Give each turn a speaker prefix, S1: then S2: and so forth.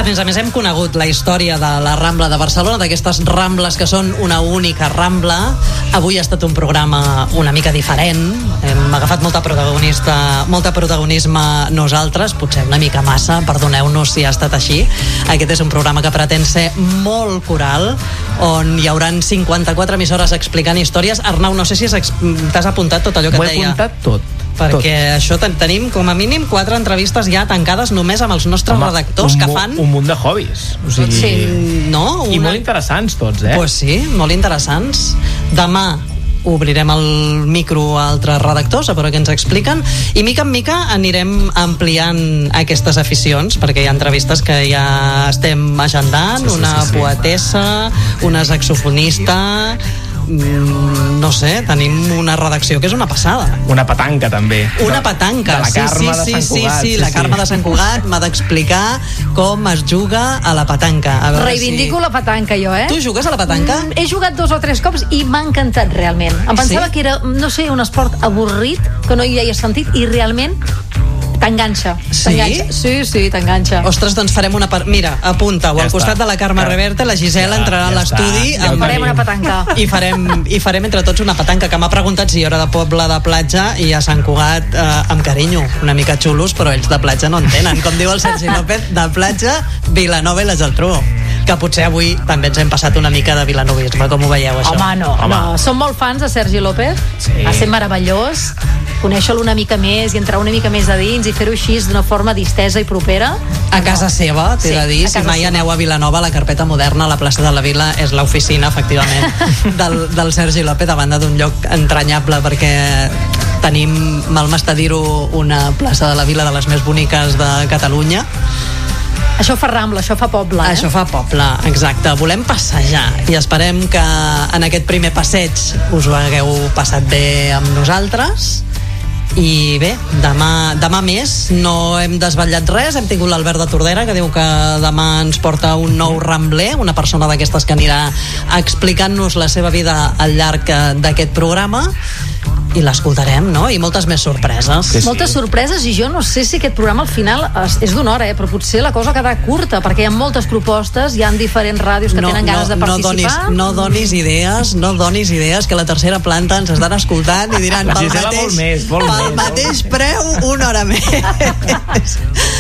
S1: A més hem conegut la història de la Rambla de Barcelona, d'aquestes Rambles que són una única Rambla. Avui ha estat un programa una mica diferent. Hem agafat molt protagonisme nosaltres, potser una mica massa, perdoneu-nos si ha estat així. Aquest és un programa que pretén ser molt coral, on hi hauran 54 emissores explicant històries. Arnau, no sé si t'has apuntat tot allò que et deia.
S2: M'ho he apuntat tot.
S1: Perquè això tenim com a mínim 4 entrevistes ja tancades només amb els nostres redactors que fan...
S2: Un munt de hobbies. O sigui,
S1: sí, no?
S2: I molt interessants tots,
S1: Pues sí, molt interessants. Demà obrirem el micro a altres redactors a veure què ens expliquen, i mica en mica anirem ampliant aquestes aficions, perquè hi ha entrevistes que ja estem agendant, una poetessa, una saxofonista, no sé, tenim una redacció que és una passada.
S2: Una petanca també.
S1: Una petanca,
S2: de la Carme de Sant Cugat.
S1: Sí, la Carme de Sant Cugat m'ha d'explicar com es juga a la petanca.
S3: Reivindico la petanca jo,
S1: Tu jugues a la petanca?
S3: He jugat 2 o 3 cops i m'ha encantat realment. Em pensava que era, no sé, un esport avorrit, que no hi havia sentit, i realment t'enganxa.
S1: Sí?
S3: Sí, t'enganxa.
S1: Ostres, doncs farem una... Mira, apunta-ho, al costat de la Carme Reverte, la Gisela entrarà a l'estudi...
S3: Farem una petanca.
S1: I farem entre tots una petanca, que m'ha preguntat si jo era de Poble de Platja, i a Sant Cugat, amb carinyo, una mica xulos, però ells de platja no en tenen. Com diu el Sergi López, de platja, Vilanova i la Geltrú. Que potser avui també ens hem passat una mica de vilanovisme, com ho veieu, això?
S3: Home, no. Som molt fans de Sergi López. Ha estat meravellós conèixer-lo una mica més i entrar una mica més a dins i fer-ho així d'una forma distesa i propera.
S1: A casa seva, t'he de dir, si mai aneu a Vilanova, la carpeta moderna, a la plaça de la Vila, és l'oficina, efectivament, del Sergi López, a banda d'un lloc entranyable, perquè tenim, mal m'està dir-ho, una plaça de la Vila de les més boniques de Catalunya.
S3: Això fa Rambla, això fa poble.
S1: Això fa poble, exacte. Volem passejar i esperem que en aquest primer passeig us ho hagueu passat bé amb nosaltres. I bé, demà més. No hem desvetllat res. Hem tingut l'Albert de Tordera, que diu que demà ens porta un nou rambler, una persona d'aquestes que anirà explicant-nos la seva vida al llarg d'aquest programa, i l'escoltarem, no? I moltes més sorpreses.
S3: Sí. Moltes sorpreses, i jo no sé si aquest programa al final és d'una hora, però potser la cosa quedarà curta, perquè hi ha moltes propostes, hi ha diferents ràdios que tenen ganes de participar.
S1: No donis idees, que la tercera planta ens estan escoltant i diran pel mateix preu una hora més.